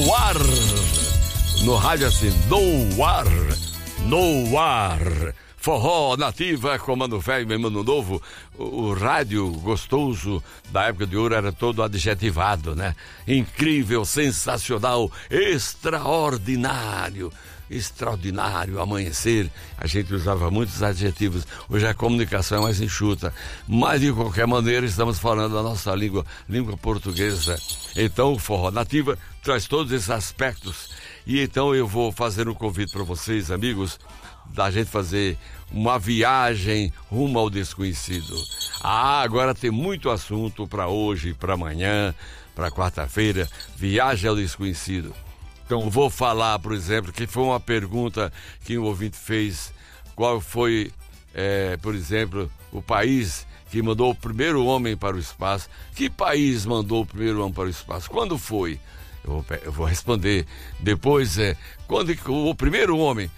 no ar. No rádio assim, no ar. No ar. Forró Nativa, Comando Velho e Mano Novo. O rádio gostoso da época de ouro era todo adjetivado, né? Incrível, sensacional, extraordinário. Extraordinário, amanhecer. A gente usava muitos adjetivos. Hoje a comunicação é mais enxuta. Mas, de qualquer maneira, estamos falando da nossa língua portuguesa. Então, o Forró Nativa traz todos esses aspectos. E então eu vou fazer um convite para vocês, amigos, da gente fazer uma viagem rumo ao desconhecido. Agora tem muito assunto para hoje, para amanhã, para quarta-feira. Viagem ao desconhecido. Então, vou falar, por exemplo, que foi uma pergunta que um ouvinte fez, qual foi, por exemplo, o país que mandou o primeiro homem para o espaço. Que país mandou o primeiro homem para o espaço? Quando foi? Eu vou responder. Depois, quando o primeiro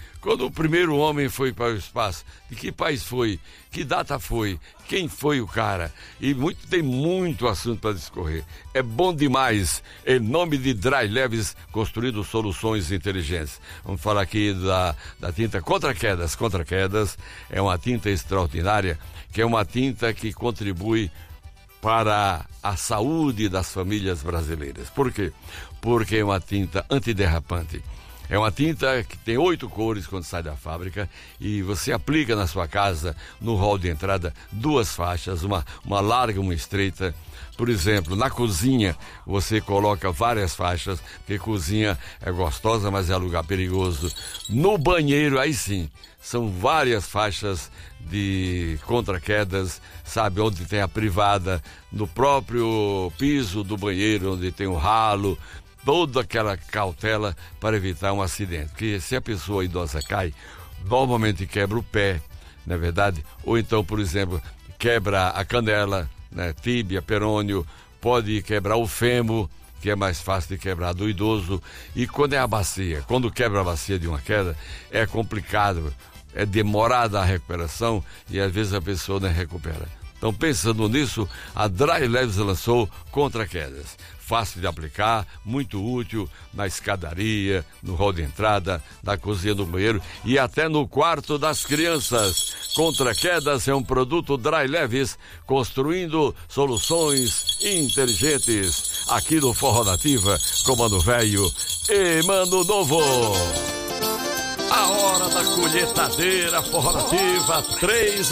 homem foi para o espaço, de que país foi? Que data foi? Quem foi o cara? E tem muito assunto para discorrer. É bom demais. Em nome de Dry Leves, construindo soluções inteligentes. Vamos falar aqui da tinta Contra Quedas. Contra Quedas é uma tinta extraordinária, que é uma tinta que contribui para a saúde das famílias brasileiras. Por quê? Porque é uma tinta antiderrapante. É uma tinta que tem 8 cores quando sai da fábrica e você aplica na sua casa, no hall de entrada, 2 faixas, uma larga e uma estreita. Por exemplo, na cozinha você coloca várias faixas, porque cozinha é gostosa, mas é lugar perigoso. No banheiro, aí sim, são várias faixas de contra-quedas, sabe, onde tem a privada, no próprio piso do banheiro, onde tem o ralo, toda aquela cautela para evitar um acidente. Porque se a pessoa idosa cai, normalmente quebra o pé, não é verdade? Ou então, por exemplo, quebra a canela, né? Tíbia, perônio, pode quebrar o fêmur, que é mais fácil de quebrar do idoso. E quando é a bacia, quando quebra a bacia de uma queda, é complicado, é demorada a recuperação e às vezes a pessoa não recupera. Então, pensando nisso, a Dry Leves lançou Contra Quedas. Fácil de aplicar, muito útil na escadaria, no hall de entrada, na cozinha do banheiro e até no quarto das crianças. Contra Quedas é um produto Dry Leves, construindo soluções inteligentes. Aqui no Forró Nativa, Comando Velho e Mano Novo. A hora da colheitadeira, Forró Nativa, 3